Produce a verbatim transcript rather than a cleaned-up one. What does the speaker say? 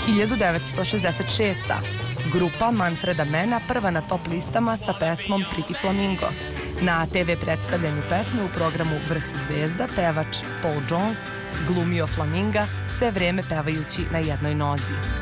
hiljadu devetsto šezdeset šesta. Grupa Manfreda Manna prva na top listama sa pesmom Pretty Flamingo. Na te ve predstavljanju pesme u programu Vrh zvezda pevač Paul Jones glumio flaminga sve vreme pevajući na jednoj nozi.